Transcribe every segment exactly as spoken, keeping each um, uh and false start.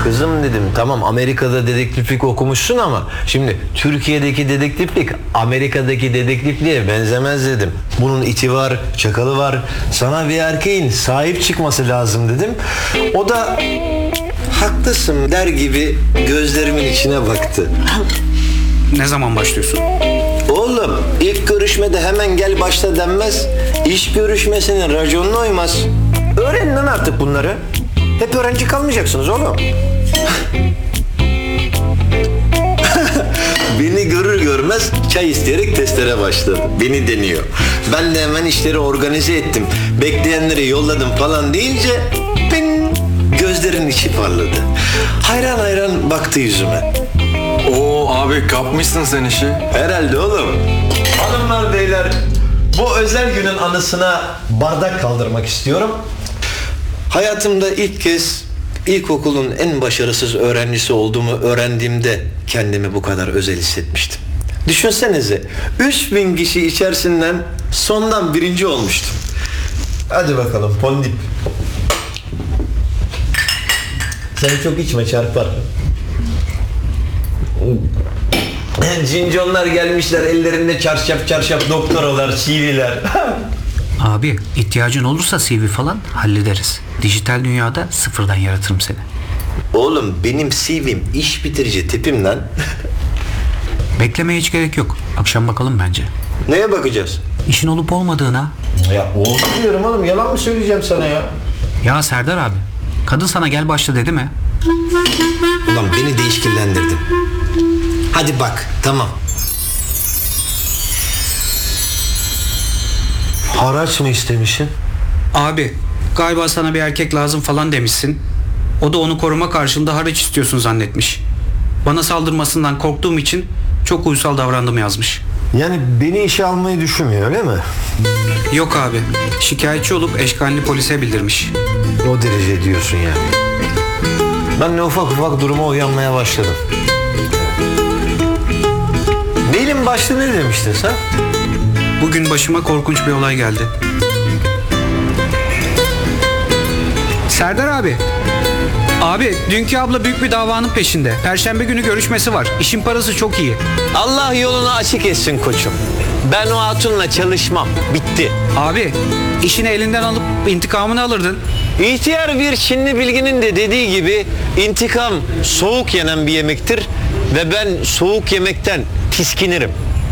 Kızım dedim, tamam Amerika'da dedektiflik okumuşsun ama şimdi Türkiye'deki dedektiflik Amerika'daki dedektifliğe benzemez dedim. Bunun iti var, çakalı var. Sana bir erkeğin sahip çıkması lazım dedim. O da haklısın der gibi gözlerimin içine baktı. Ne zaman başlıyorsun? Oğlum, ilk görüşmede hemen gel başla denmez. İş görüşmesinin raconuna uymaz. Öğrenin lan artık bunları. Hep öğrenci kalmayacaksınız oğlum. Beni görür görmez çay isteyerek testlere başladı. Beni deniyor. Ben de hemen işleri organize ettim. Bekleyenleri yolladım falan deyince benim gözlerin içi parladı. Hayran hayran baktı yüzüme. Oo abi kapmışsın sen işi. Herhalde oğlum. Hanımlar beyler, bu özel günün anısına bardak kaldırmak istiyorum. Hayatımda ilk kez ilkokulun en başarısız öğrencisi olduğumu öğrendiğimde kendimi bu kadar özel hissetmiştim. Düşünsenize, üç bin kişi içerisinden sondan birinci olmuştum. Hadi bakalım Pondip. Sen çok içme, çarpar. Cinconlar gelmişler, ellerinde çarşaf çarşaf doktoralar, C V'ler. Abi ihtiyacın olursa C V falan hallederiz. Dijital dünyada sıfırdan yaratırım seni. Oğlum benim C V'm iş bitirici tipimden. Beklemeye hiç gerek yok. Akşam bakalım bence. Neye bakacağız? İşin olup olmadığına. Ya oldu diyorum oğlum, yalan mı söyleyeceğim sana ya? Ya Serdar abi, kadın sana gel başla dedi mi? Ulan beni de işkillendirdin. Hadi bak, tamam. Haraç mı istemişsin? Abi galiba sana bir erkek lazım falan demişsin. O da onu koruma karşılığında haraç istiyorsun zannetmiş. Bana saldırmasından korktuğum için çok uysal davrandım yazmış. Yani beni işe almayı düşünmüyor öyle mi? Yok abi, şikayetçi olup eşkalini polise bildirmiş. O derece diyorsun yani. Ben de ufak ufak duruma uyanmaya başladım. Mailin başlığı ne demiştin sen? Bugün başıma korkunç bir olay geldi. Serdar abi. Abi dünkü abla büyük bir davanın peşinde. Perşembe günü görüşmesi var. İşin parası çok iyi. Allah yolunu açık etsin koçum. Ben o hatunla çalışmam. Bitti. Abi işini elinden alıp intikamını alırdın. İhtiyar bir Çinli bilginin de dediği gibi intikam soğuk yenen bir yemektir ve ben soğuk yemekten tiskinirim.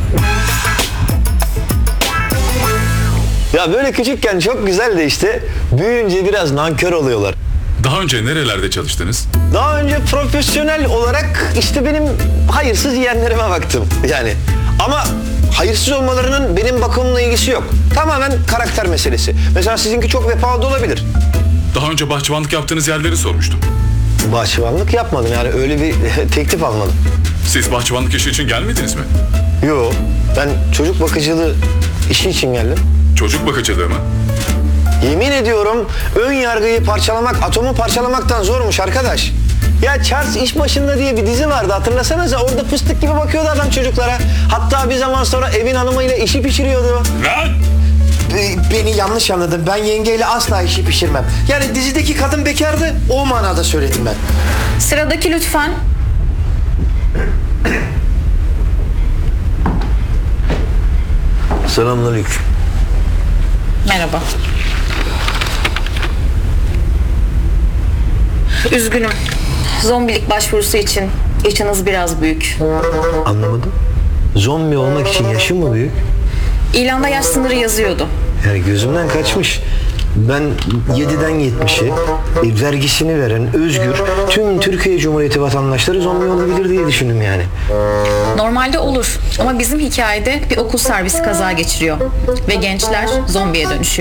Ya böyle küçükken çok güzel de işte büyüyünce biraz nankör oluyorlar. Daha önce nerelerde çalıştınız? Daha önce profesyonel olarak işte benim hayırsız yeğenlerime baktım yani. Ama hayırsız olmalarının benim bakımımla ilgisi yok. Tamamen karakter meselesi. Mesela sizinki çok vefalı olabilir. Daha önce bahçıvanlık yaptığınız yerleri sormuştum. Bahçıvanlık yapmadım yani, öyle bir teklif almadım. Siz bahçıvanlık işi için gelmediniz mi? Yo, ben çocuk bakıcılığı işi için geldim. Çocuk bakıcılığı mı? Yemin ediyorum ön yargıyı parçalamak atomu parçalamaktan zormuş arkadaş. Ya Charles İş Başında diye bir dizi vardı, hatırlasanıza, orada fıstık gibi bakıyordu adam çocuklara. Hatta bir zaman sonra evin hanımıyla işi pişiriyordu. Lan! Beni yanlış anladın. Ben yengeyle asla işi pişirmem. Yani dizideki kadın bekardı. O manada söyledim ben. Sıradaki lütfen. Selamünaleyküm. Merhaba. Üzgünüm. Zombilik başvurusu için yaşınız biraz büyük. Anlamadım. Zombi olmak için yaşım mı büyük? İlanda yaş sınırı yazıyordu. Yani gözümden kaçmış. Ben yediden yetmişe e, vergisini veren özgür tüm Türkiye Cumhuriyeti vatandaşları zombi olabilir diye düşündüm yani. Normalde olur ama bizim hikayede bir okul servisi kaza geçiriyor ve gençler zombiye dönüşüyor.